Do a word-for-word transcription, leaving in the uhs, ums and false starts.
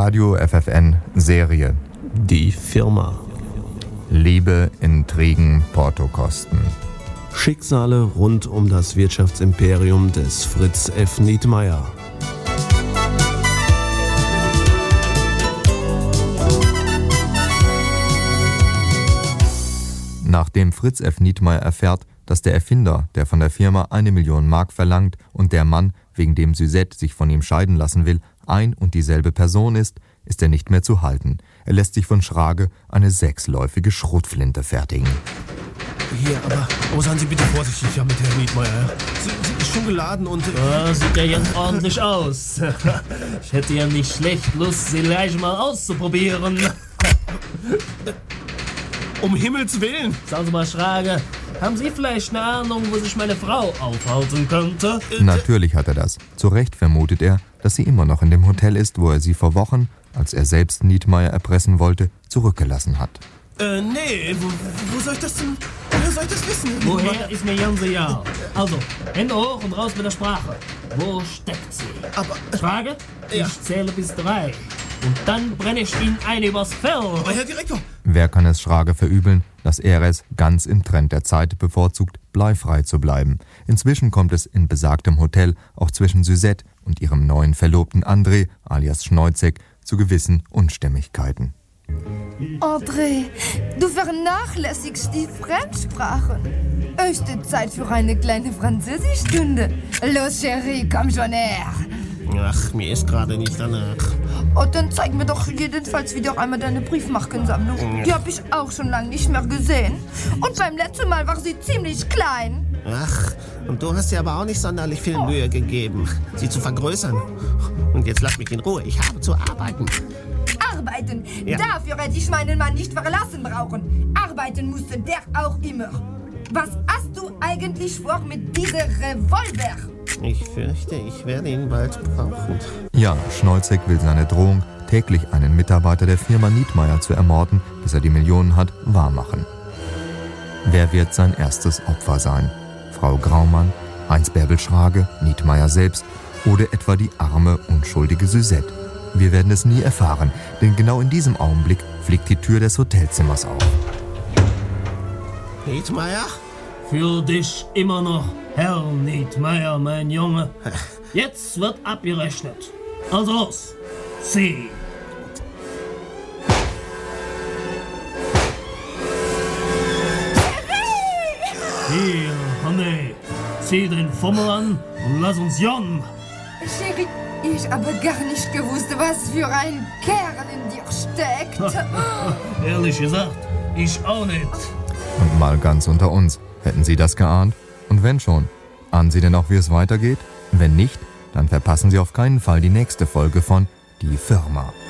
Radio F F N Serie. Die Firma. Liebe, Intrigen, Portokosten. Schicksale rund um das Wirtschaftsimperium des Fritz F. Nietmeyer. Nachdem Fritz F. Nietmeyer erfährt, dass der Erfinder, der von der Firma eine Million Mark verlangt und der Mann, wegen dem Suzette sich von ihm scheiden lassen will, ein und dieselbe Person ist, ist er nicht mehr zu halten. Er lässt sich von Schrage eine sechsläufige Schrotflinte fertigen. Hier, aber oh, seien Sie bitte vorsichtig ja, mit Herrn Nietmeyer. Sie, sie ist schon geladen und... Ja, sieht ja ganz ordentlich aus. Ich hätte ja nicht schlecht Lust, sie gleich mal auszuprobieren. Um Himmels Willen! Sagen Sie mal, Schrage, haben Sie vielleicht eine Ahnung, wo sich meine Frau aufhalten könnte? Natürlich hat er das. Zu Recht vermutet er, dass sie immer noch in dem Hotel ist, wo er sie vor Wochen, als er selbst Nietmeyer erpressen wollte, zurückgelassen hat. Äh, nee, wo, wo soll ich das denn, woher soll ich das wissen? Woher ist mir ganz egal. Also, Hände hoch und raus mit der Sprache. Wo steckt sie? Aber... Schrage, ja. Ich zähle bis drei. Und dann brenne ich Ihnen ein übers Fell. Aber Herr Direktor... Wer kann es Schrage verübeln, dass er es, ganz im Trend der Zeit, bevorzugt, bleifrei zu bleiben. Inzwischen kommt es in besagtem Hotel auch zwischen Suzette und ihrem neuen Verlobten André, alias Schneuzek, zu gewissen Unstimmigkeiten. André, du vernachlässigst die Fremdsprachen. Höchste Zeit für eine kleine Französischstunde. Los, Chérie, komm schon her. Ach, mir ist gerade nicht danach. Oh, dann zeig mir doch jedenfalls wieder einmal deine Briefmarkensammlung. Die hab ich auch schon lange nicht mehr gesehen. Und beim letzten Mal war sie ziemlich klein. Ach, und du hast dir aber auch nicht sonderlich viel Mühe gegeben, sie zu vergrößern. Und jetzt lass mich in Ruhe, ich habe zu arbeiten. Arbeiten? Ja. Dafür hätte ich meinen Mann nicht verlassen brauchen. Arbeiten musste der auch immer. Was hast du eigentlich vor mit diesem Revolver? Ich fürchte, ich werde ihn bald brauchen. Ja, Schneuzek will seine Drohung, täglich einen Mitarbeiter der Firma Nietmeyer zu ermorden, bis er die Millionen hat, wahrmachen. Wer wird sein erstes Opfer sein? Frau Graumann, Heinz Bärbel Schrage, Nietmeyer selbst oder etwa die arme, unschuldige Suzette? Wir werden es nie erfahren, denn genau in diesem Augenblick fliegt die Tür des Hotelzimmers auf. Nietmeyer? Für dich immer noch, Herr Nietmeyer, mein Junge. Jetzt wird abgerechnet. Also los, sieh. Hier, Honey, zieh den Fummel an und lass uns jong. Chérie, ich habe gar nicht gewusst, was für ein Kerl in dir steckt. Ehrlich gesagt, ich auch nicht. Und mal ganz unter uns, hätten Sie das geahnt? Und wenn schon, ahnen Sie denn auch, wie es weitergeht? Wenn nicht, dann verpassen Sie auf keinen Fall die nächste Folge von Die Firma.